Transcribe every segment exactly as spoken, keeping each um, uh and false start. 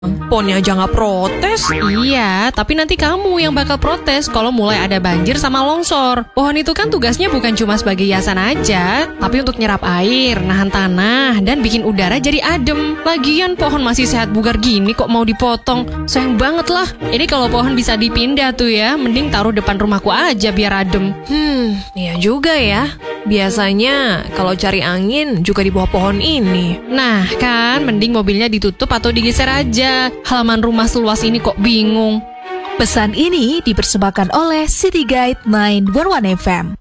Pohonnya aja nggak protes. Iya, tapi nanti kamu yang bakal protes kalau mulai ada banjir sama longsor. Pohon itu kan tugasnya bukan cuma sebagai hiasan aja, tapi untuk nyerap air, nahan tanah, dan bikin udara jadi adem. Lagian pohon masih sehat bugar gini kok mau dipotong. Sayang banget lah. Ini kalau pohon bisa dipindah tuh ya, mending taruh depan rumahku aja biar adem. Hmm, iya juga ya. Biasanya kalau cari angin juga di bawah pohon ini. Nah kan, mending mobilnya ditutup atau digeser aja. Halaman rumah seluas ini kok bingung. Pesan ini dipersembahkan oleh City Guide sembilan satu satu F M.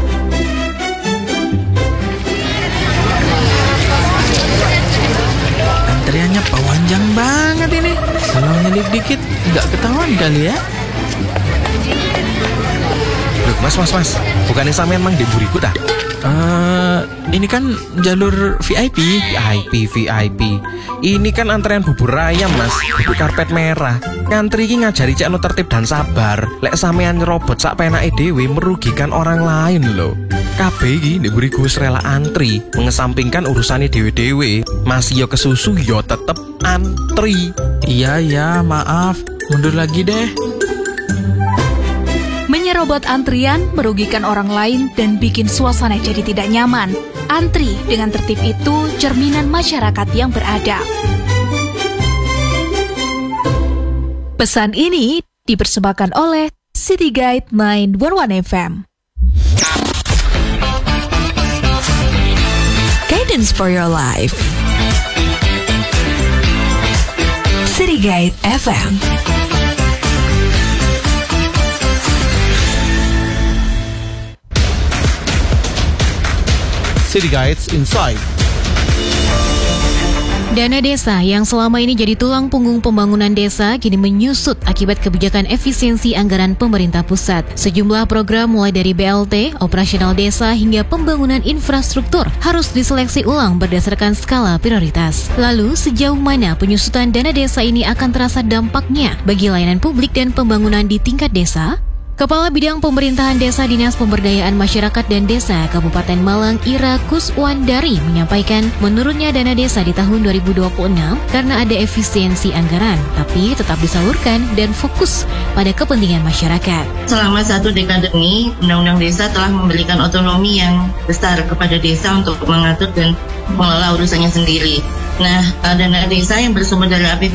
Antriannya panjang banget ini. Kalau nyelip dikit nggak ketahuan kali ya. Loh, mas, mas, mas. Bukannya sampean mang di buriku dah? Uh, ini kan jalur V I P. V I P, V I P. Ini kan antrean bubur ayam, mas. Bubur karpet merah. Ngantri ini ngajari cek no tertib dan sabar. Lek sampean nyerobot sak penake dhewe merugikan orang lain loh. K B iki di buriku wis rela antri, mengesampingkan urusannya dewe-dewe. Masih yo kesusu yo tetep antri. Iya, ya, maaf. Mundur lagi deh. Menyerobot antrian merugikan orang lain dan bikin suasana jadi tidak nyaman. Antri dengan tertib itu cerminan masyarakat yang beradab. Pesan ini dipersembahkan oleh City Guide sembilan satu satu F M. Guidance for your life. City Guide F M. City Guides Inside. Dana desa yang selama ini jadi tulang punggung pembangunan desa kini menyusut akibat kebijakan efisiensi anggaran pemerintah pusat. Sejumlah program mulai dari B L T, operasional desa hingga pembangunan infrastruktur harus diseleksi ulang berdasarkan skala prioritas. Lalu sejauh mana penyusutan dana desa ini akan terasa dampaknya bagi layanan publik dan pembangunan di tingkat desa? Kepala Bidang Pemerintahan Desa Dinas Pemberdayaan Masyarakat dan Desa Kabupaten Malang Ira Kuswandari menyampaikan menurunnya dana desa di tahun dua ribu dua puluh enam karena ada efisiensi anggaran, tapi tetap disalurkan dan fokus pada kepentingan masyarakat. Selama satu dekade ini, Undang-Undang Desa telah memberikan otonomi yang besar kepada desa untuk mengatur dan mengelola urusannya sendiri. Nah, dana desa yang bersumber dari A P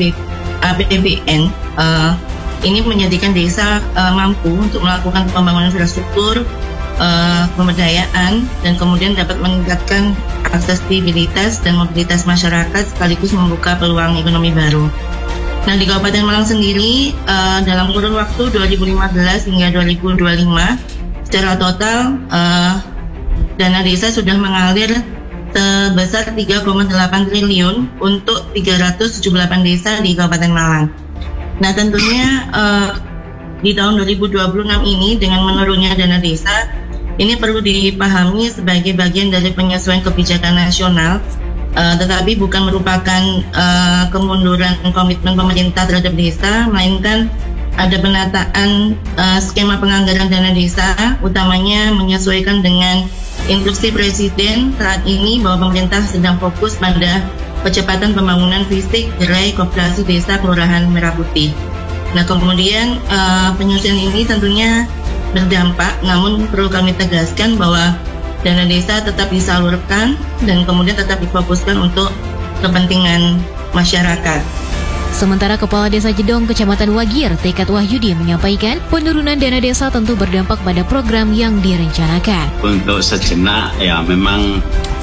B N uh, ini menjadikan desa uh, mampu untuk melakukan pembangunan infrastruktur, uh, pemberdayaan, dan kemudian dapat meningkatkan aksesibilitas dan mobilitas masyarakat sekaligus membuka peluang ekonomi baru. Nah, di Kabupaten Malang sendiri, uh, dalam kurun waktu dua ribu lima belas hingga dua ribu dua puluh lima, secara total uh, dana desa sudah mengalir sebesar tiga koma delapan triliun untuk tiga ratus tujuh puluh delapan desa di Kabupaten Malang. Nah, tentunya uh, di tahun dua ribu dua puluh enam ini dengan menurunnya dana desa, ini perlu dipahami sebagai bagian dari penyesuaian kebijakan nasional, uh, tetapi bukan merupakan uh, kemunduran komitmen pemerintah terhadap desa, melainkan ada penataan uh, skema penganggaran dana desa, utamanya menyesuaikan dengan instruksi Presiden saat ini bahwa pemerintah sedang fokus pada percepatan pembangunan fisik gerai koperasi desa Kelurahan Merah Putih. Nah, kemudian uh, penyusunan ini tentunya berdampak, namun perlu kami tegaskan bahwa dana desa tetap disalurkan dan kemudian tetap difokuskan untuk kepentingan masyarakat. Sementara Kepala Desa Jedong Kecamatan Wagir, Tekat Wahyudi menyampaikan penurunan dana desa tentu berdampak pada program yang direncanakan. Untuk sejenak ya memang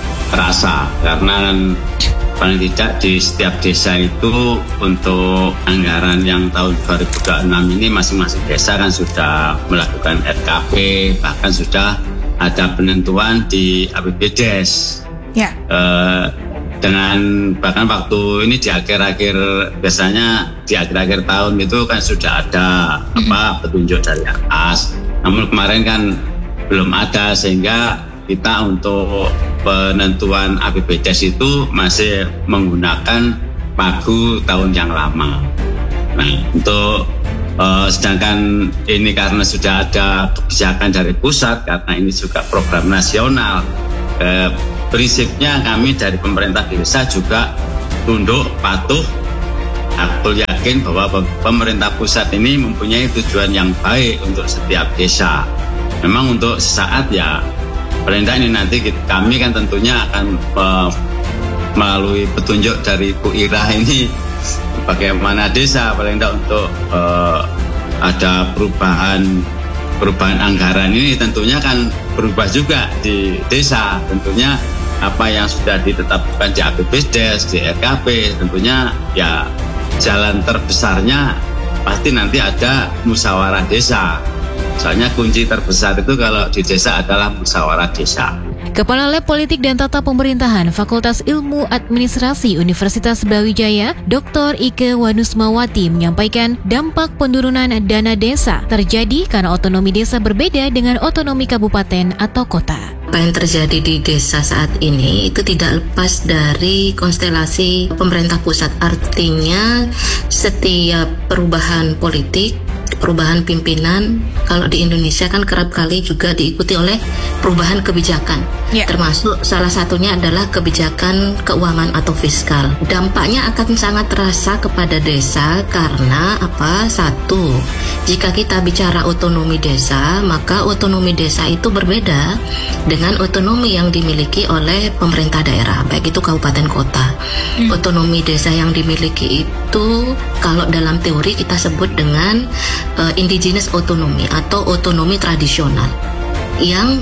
terasa karena paling tidak di setiap desa itu untuk anggaran yang tahun dua ribu dua puluh enam ini masing-masing desa kan sudah melakukan R K P, bahkan sudah ada penentuan di A P B D E S. Ya. Uh, dengan bahkan waktu ini di akhir-akhir biasanya di akhir-akhir tahun itu kan sudah ada apa petunjuk dari atas. Namun kemarin kan belum ada sehingga kita untuk penentuan A P B D E S itu masih menggunakan pagu tahun yang lama. Nah, untuk uh, sedangkan ini karena sudah ada kebijakan dari pusat, karena ini juga program nasional, eh, prinsipnya kami dari pemerintah desa juga tunduk patuh aku yakin bahwa pemerintah pusat ini mempunyai tujuan yang baik untuk setiap desa. Memang untuk sesaat ya, perintah ini nanti kami kan tentunya akan uh, melalui petunjuk dari Bu Ira ini bagaimana desa paling tidak untuk uh, ada perubahan perubahan anggaran ini tentunya kan berubah juga di desa. Tentunya apa yang sudah ditetapkan di A P B D E S, di R K P, tentunya ya jalan terbesarnya pasti nanti ada musyawarah desa. Soalnya kunci terbesar itu kalau di desa adalah musyawarah desa. Kepala Lab Politik dan Tata Pemerintahan Fakultas Ilmu Administrasi Universitas Brawijaya, Doktor Ike Wanusmawati menyampaikan dampak penurunan dana desa terjadi karena otonomi desa berbeda dengan otonomi kabupaten atau kota. Apa yang terjadi di desa saat ini itu tidak lepas dari konstelasi pemerintah pusat. Artinya setiap perubahan politik, perubahan pimpinan, kalau di Indonesia kan kerap kali juga diikuti oleh perubahan kebijakan, yeah. Termasuk salah satunya adalah kebijakan keuangan atau fiskal. Dampaknya akan sangat terasa kepada desa karena apa? Satu, jika kita bicara otonomi desa, maka otonomi desa itu berbeda dengan otonomi yang dimiliki oleh pemerintah daerah, baik itu kabupaten kota. Hmm. Otonomi desa yang dimiliki itu kalau dalam teori kita sebut dengan uh, indigenous otonomi atau otonomi tradisional yang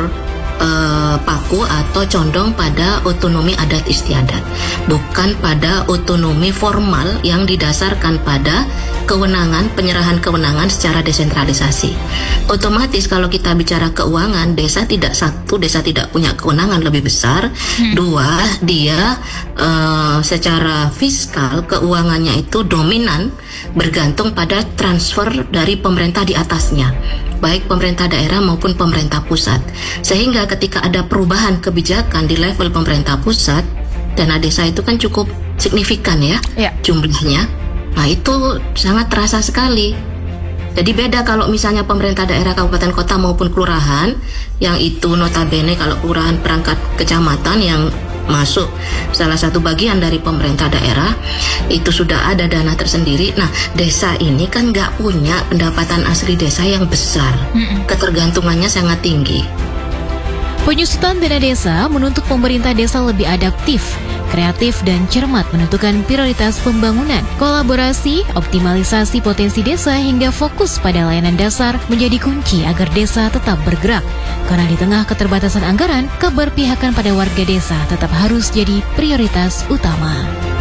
berpaku uh, atau condong pada otonomi adat istiadat, bukan pada otonomi formal yang didasarkan pada kewenangan, penyerahan kewenangan secara desentralisasi. Otomatis kalau kita bicara keuangan, desa tidak satu, desa tidak punya kewenangan lebih besar. Hmm. Dua, dia uh, secara fiskal keuangannya itu dominan bergantung pada transfer dari pemerintah di atasnya, baik pemerintah daerah maupun pemerintah pusat. Sehingga ketika ada perubahan kebijakan di level pemerintah pusat, dana desa itu kan cukup signifikan ya, ya. jumlahnya. Nah itu sangat terasa sekali. Jadi beda kalau misalnya pemerintah daerah kabupaten kota maupun kelurahan, yang itu notabene kalau kelurahan perangkat kecamatan yang masuk salah satu bagian dari pemerintah daerah, itu sudah ada dana tersendiri. Nah desa ini kan nggak punya pendapatan asli desa yang besar, ketergantungannya sangat tinggi. Penyusutan dana desa menuntut pemerintah desa lebih adaptif, kreatif dan cermat menentukan prioritas pembangunan. Kolaborasi, optimalisasi potensi desa hingga fokus pada layanan dasar menjadi kunci agar desa tetap bergerak. Karena di tengah keterbatasan anggaran, keberpihakan pada warga desa tetap harus jadi prioritas utama.